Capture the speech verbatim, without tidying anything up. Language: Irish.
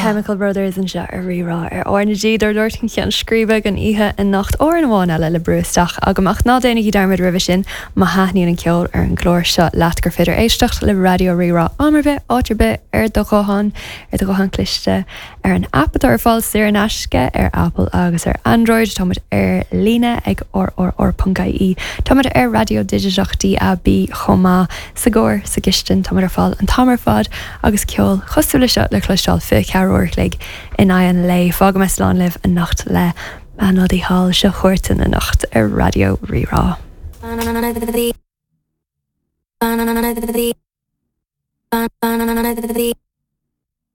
Chemical Brothers an se a rirá ar ornadí ar dúirtin cean scríbe an ihe in nacht ó an bháin eile le brústeach a goach ná déananig darmid rih sin má haithníon an ceol ar an glóir seo leat gur féidir éistecht le radio rirá amar bheith áitir bit ar do gohan ar do gohan cliste ar an appadar ar fáil siar an asce ar Apple agus ar Android táid ar lína ag or or or puncaí táid ar radio digitachtaí a bí chomá sa ggóir sa gistin táid ar fáil an tamar fad agus ceol chosúla seo le chluisteáil fi cearúir le in an lei fág me slán libh a nacht le a nodí hall se chuirtain a nacht ar radio rirá. Banana